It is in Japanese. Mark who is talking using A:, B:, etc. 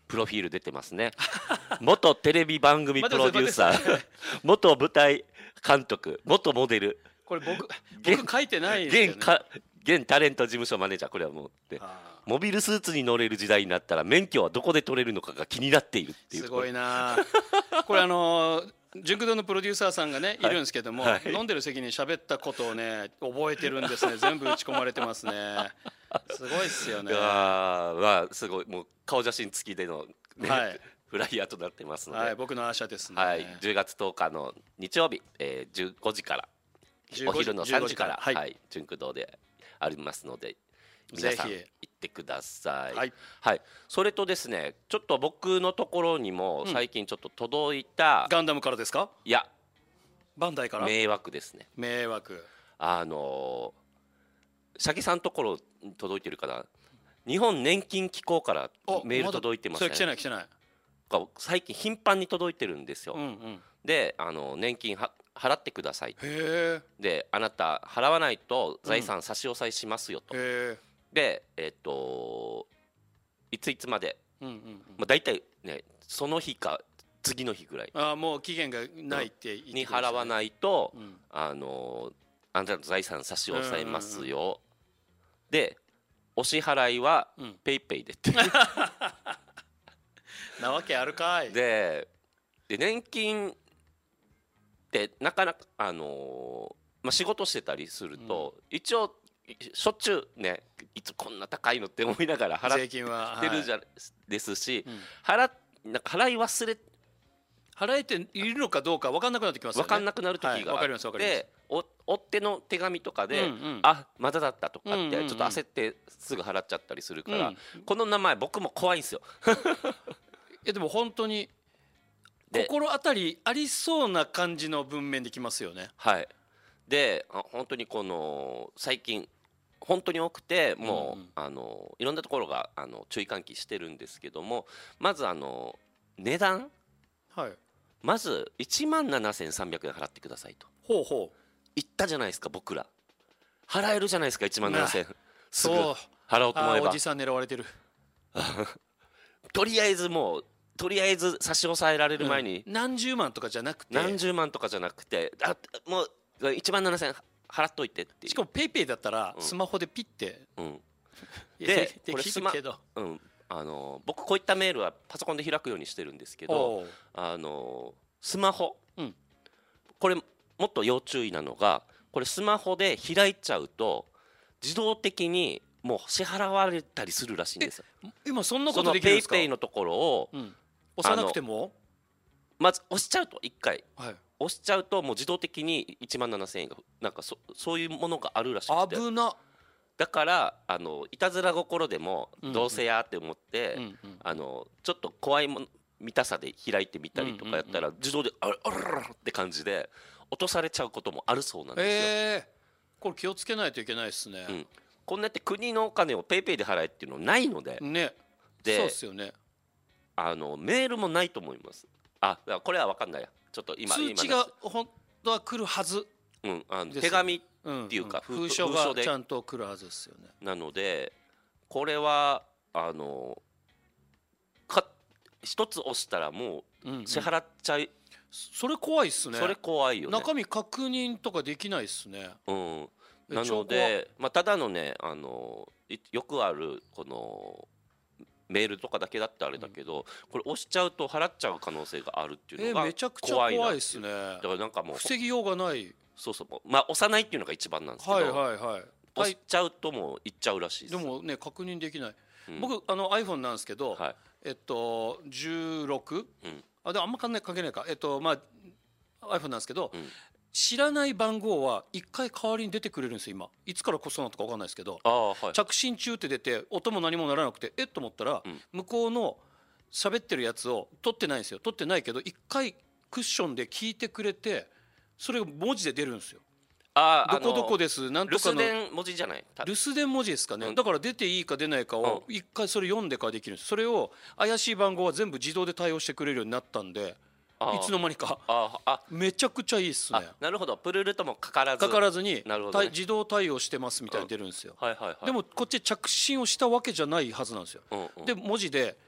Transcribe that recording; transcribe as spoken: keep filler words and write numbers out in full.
A: プロフィール出てますね。元テレビ番組プロデューサー、元舞台監督、元モデル、
B: これ僕僕書いてないですよね。
A: 現か現タレント事務所マネージャー。これはもうでモビルスーツに乗れる時代になったら免許はどこで取れるのかが気になっているっていう。
B: すごいな。これあの純駆動のプロデューサーさんがねいるんですけども、はいはい、飲んでる席に喋ったことをね覚えてるんですね。全部打ち込まれてますね。すごいっすよね。
A: あわすごい。もう顔写真付きでの、ね、はい、フライヤーとなってますので、
B: はい、僕のアーシャですね。
A: はい、じゅうがつとおかの日曜日、えー、じゅうごじからお昼のさんじから、はいはい、純駆動でありますので皆さん行ってください。はい、はい、それとですね、ちょっと僕のところにも最近ちょっと届いた、
B: うん、ガンダムからですか？
A: いや
B: バンダイから
A: 迷惑ですね。
B: 迷惑。
A: あのー、シャキさんのところに届いてるかな。日本年金機構からメール届いてません？
B: それ来てない来てない。
A: 最近頻繁に届いてるんですよ。
B: うんうん、で
A: あの年金は払ってください。
B: へ
A: であなた払わないと財産差し押さえしますよと。うん、でえっといついつまで、うんうんうん、まあ、大体ねその日か次の日ぐらい、
B: あもう期限がないって言って、ね、
A: に払わないと、うん、あのあなたの財産差し押さえますよ、うんうんうん、でお支払いはペイペイでって、うん、
B: なわけあるかい。
A: でで年金ってなかなかあのーまあ、仕事してたりすると、うん、一応しょっちゅうねいつこんな高いのって思いながら払ってるじゃ、はい、ですし、うん、払なんか払い忘れ
B: 払えているのかどうか分かんなくなってきますよね。
A: 分かんなくなる時があって、はい、で追っ手の手紙とかで、うんうん、あまだだったとかってちょっと焦ってすぐ払っちゃったりするから、うん、この名前僕も怖いんですよ。
B: えでも本当に心当たりありそうな感じの文面できますよね。
A: はい。で本当にこの最近本当に多くてもう、うんうん、あのいろんなところがあの注意喚起してるんですけども、まずあの値段、
B: はい、
A: まずいちまんななせんさんびゃくえん払ってくださいと。
B: ほうほう。
A: 言ったじゃないですか。僕ら払えるじゃないですか。いちまんななせんえんすぐ払おうと思えば。
B: おじさん狙われてる。
A: とりあえずもうとりあえず差し押さえられる前に、
B: うん、何十万とかじゃなくて
A: 何十万とかじゃなくてあもういちまんななせんえん払っといてっていう。
B: しかもペイペイだったらスマホでピッて、
A: うん、でこれスマ、うん、あの僕こういったメールはパソコンで開くようにしてるんですけど、あのスマホ、うん、これもっと要注意なのが、これスマホで開いちゃうと自動的にもう支払われたりするらしいんですよ。
B: 今そんなことできるんですか？
A: そのペイペイのところを、うん、
B: 押さなくても
A: まず押しちゃうといっかい、はい、押しちゃうともう自動的にいちまんななせんえんがなんか そ, そういうものがあるらしくて、
B: 危な。
A: だからあのいたずら心でもどうせやって思って、うんうん、あのちょっと怖いもの見たさで開いてみたりとかやったら、うんうんうん、自動であらあらららって感じで落とされちゃうこともあるそうなんですよ。
B: えー、これ気をつけないといけないですね。うん、
A: こんなって国のお金をペイペイで払えっていうのないので、
B: ね、
A: で
B: そうですよね。
A: あのメールもないと思います。あこれは分かんないや。ちょっと今
B: 通知が本当は来るはず、
A: うん、あの手紙っていうか、
B: うんうん、封書がちゃんと来るはずですよね。
A: なのでこれはあのか一つ押したらもう支払っちゃい、うんうん、
B: それ怖いっすね。
A: それ怖いよね。
B: 中身確認とかできないっすね。
A: うん、なので、まあ、ただのねあのよくあるこのメールとかだけだってあれだけど、うん、これ押しちゃうと払っちゃう可能性があるっていうのが怖いなっていう。
B: えー、めちゃくちゃ怖いっすね。
A: だからなんかもう
B: 防ぎようがない。
A: そうそうまあ押さないっていうのが一番なんですけど、
B: はいはいはい、
A: 押しちゃうともういっちゃうらしいです。
B: でもね確認できない、うん、僕あの iPhone なんですけど、はい、えっとじゅうろく、うん、あでもあんま関係ないかえっとまあ iPhone なんですけど、うん、知らない番号は一回代わりに出てくれるんですよ今。いつからこそなのとか分かんないですけど、はい、着信中って出て音も何もならなくてえっと思ったら、うん、向こうの喋ってるやつを取ってないんですよ。取ってないけど一回クッションで聞いてくれてそれが文字で出るんですよ。あどこどこですなんとかの
A: 留守電文字じゃない
B: 留守電文字ですかね、うん、だから出ていいか出ないかを一回それ読んでからできるんです。それを怪しい番号は全部自動で対応してくれるようになったんでいつの間にかああめちゃくちゃいいっすね。
A: なるほど。プルルともかからず
B: かからずに、ね、自動対応してますみたいに出るんですよ、うんはいはいはい、でもこっち着信をしたわけじゃないはずなんですよ、うんうん、で文字で